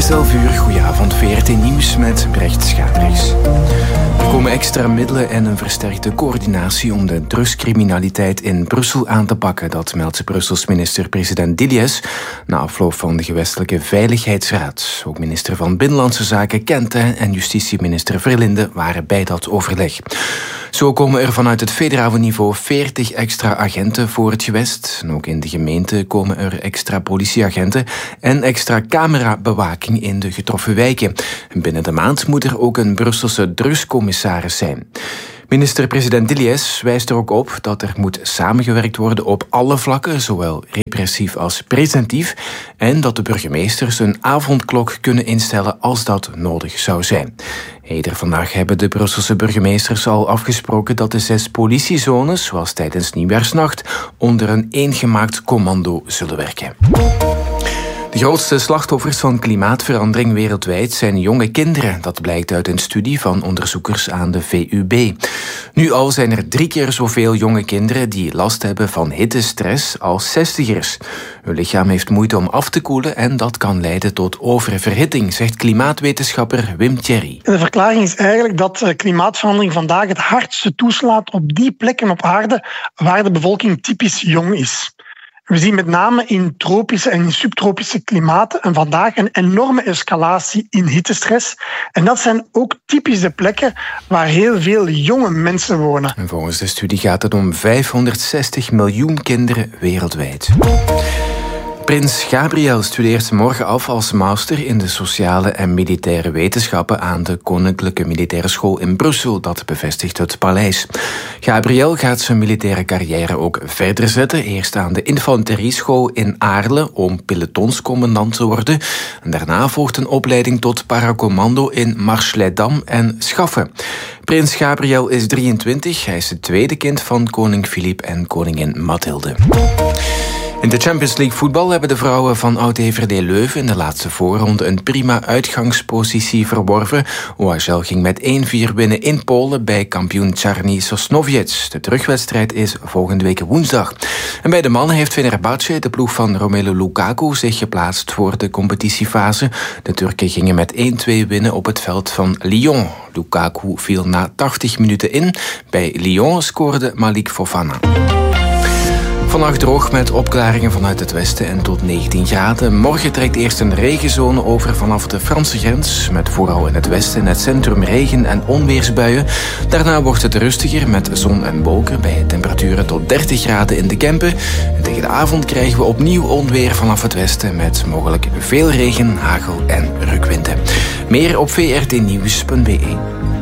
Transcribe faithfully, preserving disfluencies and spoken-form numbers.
is elf uur, goedenavond, V R T Nieuws met Brecht Schaadrichs. Er komen extra middelen en een versterkte coördinatie om de drugscriminaliteit in Brussel aan te pakken. Dat meldt Brussels minister-president Dillies na afloop van de gewestelijke Veiligheidsraad. Ook minister van Binnenlandse Zaken Kente en justitieminister Verlinde waren bij dat overleg. Zo komen er vanuit het federale niveau veertig extra agenten voor het gewest. En ook in de gemeente komen er extra politieagenten en extra camerabewaking in de getroffen wijken. Binnen de maand moet er ook een Brusselse drugscommissaris zijn. Minister-president Dillies wijst er ook op dat er moet samengewerkt worden op alle vlakken, zowel repressief als preventief, en dat de burgemeesters een avondklok kunnen instellen als dat nodig zou zijn. Eerder vandaag hebben de Brusselse burgemeesters al afgesproken dat de zes politiezones, zoals tijdens Nieuwjaarsnacht, onder een eengemaakt commando zullen werken. De grootste slachtoffers van klimaatverandering wereldwijd zijn jonge kinderen. Dat blijkt uit een studie van onderzoekers aan de V U B. Nu al zijn er drie keer zoveel jonge kinderen die last hebben van hittestress als zestigers. Hun lichaam heeft moeite om af te koelen en dat kan leiden tot oververhitting, zegt klimaatwetenschapper Wim Thierry. De verklaring is eigenlijk dat klimaatverandering vandaag het hardste toeslaat op die plekken op aarde waar de bevolking typisch jong is. We zien met name in tropische en in subtropische klimaten en vandaag een enorme escalatie in hittestress. En dat zijn ook typische plekken waar heel veel jonge mensen wonen. En volgens de studie gaat het om vijfhonderdzestig miljoen kinderen wereldwijd. Prins Gabriel studeert morgen af als master in de sociale en militaire wetenschappen aan de Koninklijke Militaire School in Brussel. Dat bevestigt het paleis. Gabriel gaat zijn militaire carrière ook verder zetten. Eerst aan de infanterieschool in Aarle om pelotonscommandant te worden. En daarna volgt een opleiding tot paracommando in Marseille-Dam en Schaffen. Prins Gabriel is drieëntwintig. Hij is het tweede kind van koning Filip en koningin Mathilde. In de Champions League voetbal hebben de vrouwen van Oud-D V R D Leuven in de laatste voorronde een prima uitgangspositie verworven. O H L ging met één vier winnen in Polen bij kampioen Czarny Sosnowiec. De terugwedstrijd is volgende week woensdag. En bij de mannen heeft Fenerbahce, de ploeg van Romelu Lukaku, zich geplaatst voor de competitiefase. De Turken gingen met één twee winnen op het veld van Lyon. Lukaku viel na tachtig minuten in. Bij Lyon scoorde Malik Fofana. Vannacht droog met opklaringen vanuit het westen en tot negentien graden. Morgen trekt eerst een regenzone over vanaf de Franse grens, met vooral in het westen en het centrum regen- en onweersbuien. Daarna wordt het rustiger met zon en wolken bij temperaturen tot dertig graden in de Kempen. En tegen de avond krijgen we opnieuw onweer vanaf het westen met mogelijk veel regen, hagel en rukwinden. Meer op v r t nieuws punt b e.